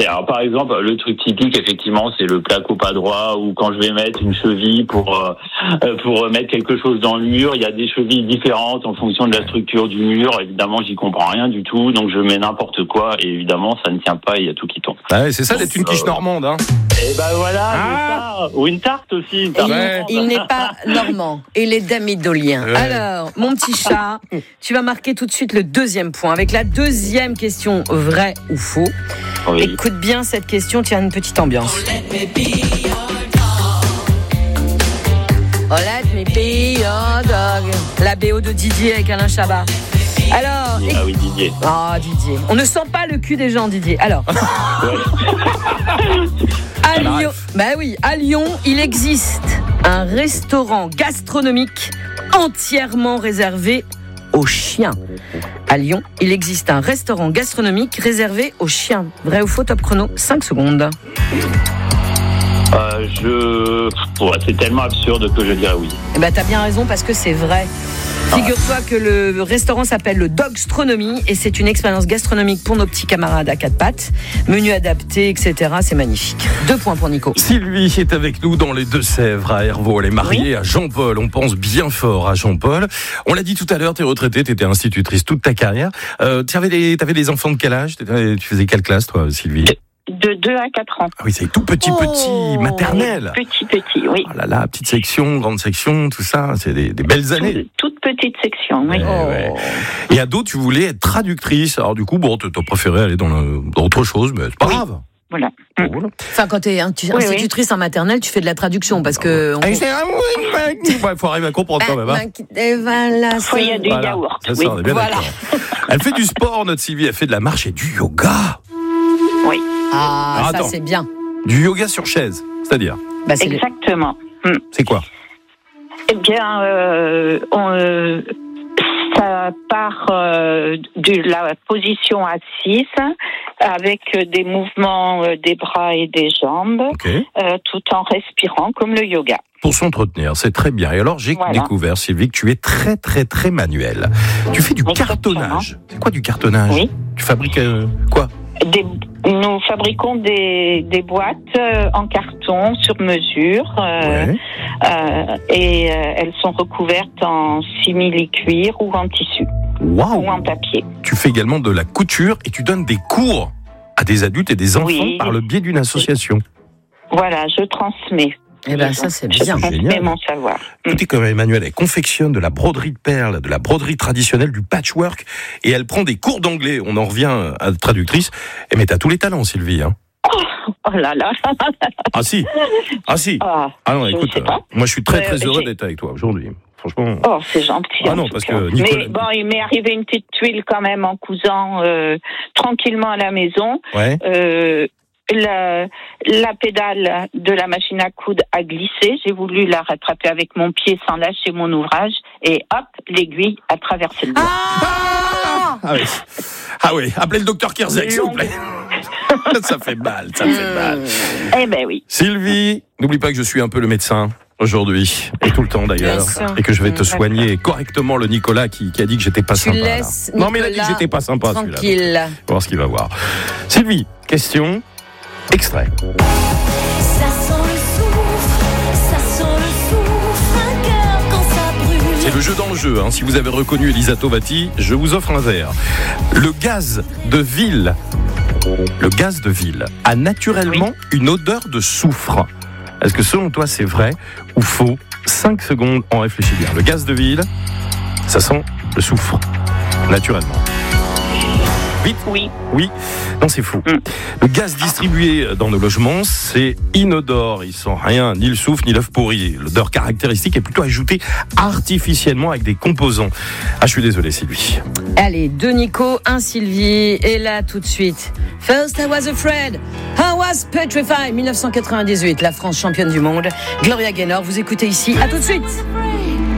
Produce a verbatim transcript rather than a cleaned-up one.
c'est, alors, par exemple, le truc typique, effectivement, c'est le plaque au pas droit, ou quand je vais mettre une cheville pour euh, pour mettre quelque chose dans le mur, il y a des chevilles différentes en fonction de la structure du mur. Évidemment, j'y comprends rien du tout, donc je mets n'importe quoi, et évidemment, ça ne tient pas, et il y a tout qui tombe. Ah ouais, c'est ça d'être une quiche normande, hein. Et ben voilà, Ah. c'est ça. Ou une tarte aussi. Une tarte Il, normande. il n'est pas normand, il est damidolien. Ouais. Alors, mon petit chat, tu vas marquer tout de suite le deuxième point avec la deuxième question, vrai ou faux. Oui. Écoute bien cette question, tiens une petite ambiance. Oh let me be your dog. La B O de Didier avec Alain Chabat. Alors, Ah oui, Didier. ah Didier, on ne sent pas le cul des gens, Didier. Alors, à Lyon, bah oui, à Lyon, il existe un restaurant gastronomique entièrement réservé aux chiens. À Lyon, il existe un restaurant gastronomique réservé aux chiens. Vrai ou faux, top chrono, cinq secondes. Euh, je... Ouais, c'est tellement absurde que je dirais oui. Eh ben, t'as bien raison parce que c'est vrai. Figure-toi que le restaurant s'appelle le Dogstronomie et c'est une expérience gastronomique pour nos petits camarades à quatre pattes. Menu adapté, et cetera. C'est magnifique. Deux points pour Nico. Sylvie est avec nous dans les Deux-Sèvres à Hervaux. Elle est mariée Oui. à Jean-Paul. On pense bien fort à Jean-Paul. On l'a dit tout à l'heure, t'es retraitée, t'étais institutrice toute ta carrière. Euh, t'avais des, t'avais des enfants de quel âge? Tu faisais quelle classe, toi, Sylvie? De deux à quatre ans. Ah oui, c'est tout petit, Oh. petit, maternelle. Petit, petit, oui. Oh là là, petite section, grande section, tout ça, c'est des, des belles années. Toute petite section, oui. Ouais, ouais. Et ado, tu voulais être traductrice. Alors du coup, bon, t'as préféré aller dans, le, dans autre chose, mais c'est pas Oui. grave. Voilà. Voilà. Enfin, quand t'es intu- Oui, institutrice en maternelle, tu fais de la traduction parce que. Ah, c'est un- Ouais, faut arriver à comprendre quand même. Hein. Parfois, il y a du Voilà. yaourt. C'est ça, Oui. on est bien Voilà. d'accord. Elle fait du sport, notre Sylvie. Elle fait de la marche et du yoga. Oui, Ah, Alors, ça attends. c'est bien. Du yoga sur chaise. C'est-à-dire, Bah, c'est le- exactement. c'est quoi? Eh bien, euh, on, euh, ça part euh, de la position assise avec des mouvements euh, des bras et des jambes, Ok. euh, tout en respirant comme le yoga. Pour s'entretenir, c'est très bien. Et alors, j'ai Voilà. découvert, Sylvie, que tu es très, très, très manuel. Tu fais du Exactement. cartonnage. C'est quoi du cartonnage? Oui. Tu fabriques euh, quoi? Des, nous fabriquons des, des boîtes euh, en carton sur mesure euh, Ouais. euh, et euh, elles sont recouvertes en simili-cuir ou en tissu ou Waouh! en papier. Tu fais également de la couture et tu donnes des cours à des adultes et des enfants Oui. par le biais d'une association. Voilà, je transmets. Eh ben, ça c'est Je bien. transmets génial. mon savoir. Écoutez, comme Emmanuel, elle confectionne de la broderie de perles, de la broderie traditionnelle, du patchwork, et elle prend des cours d'anglais. On en revient à la traductrice. Eh, mais t'as tous les talents, Sylvie. Hein. Oh là là. Ah si, ah si. Ah, Ah non, je écoute, sais pas. euh, moi je suis très Ouais, très heureux j'ai- d'être avec toi aujourd'hui. Franchement. Oh, c'est gentil. Ah en non, tout parce cas. que Nicolas- Mais bon, il m'est arrivé une petite tuile quand même en cousant euh, tranquillement à la maison. Ouais. Euh, la, la pédale de la machine à coudre a glissé. J'ai voulu la rattraper avec mon pied sans lâcher mon ouvrage. Et hop, l'aiguille a traversé le doigt. Ah Ah oui. Ah oui. Appelez le docteur Kierzek, s'il vous plaît. Ça fait mal, ça fait mal. Eh ben oui. Sylvie, n'oublie pas que je suis un peu le médecin aujourd'hui, et tout le temps d'ailleurs, Bien sûr. et que je vais te Mmh, soigner correctement le Nicolas qui, qui a dit que j'étais pas Tu sympa. là. laisses Non mais il a dit que Nicolas j'étais pas sympa celui-là. donc tranquille. On va voir ce qu'il va voir. Sylvie, question, extrait. Ça sent le soufre, ça sent le soufre, un cœur quand ça brûle. C'est le jeu dans le jeu. Hein. Si vous avez reconnu Elisa Tovati, je vous offre un verre. Le gaz de ville, le gaz de ville a naturellement une odeur de soufre. Est-ce que selon toi c'est vrai ou faux? cinq secondes, on réfléchit bien. Le gaz de ville, ça sent le soufre, naturellement. Vite. Oui. Oui. Non, c'est faux. Mm. Le gaz distribué dans nos logements, c'est inodore. Il sent rien, ni le soufre, ni l'œuf pourri. L'odeur caractéristique est plutôt ajoutée artificiellement avec des composants. Ah, je suis désolé, Sylvie. Allez, deux Nico, un Sylvie, et là tout de suite. First I was afraid, I was petrified. dix-neuf cent quatre-vingt-dix-huit, la France championne du monde. Gloria Gaynor, vous écoutez ici. À tout de suite.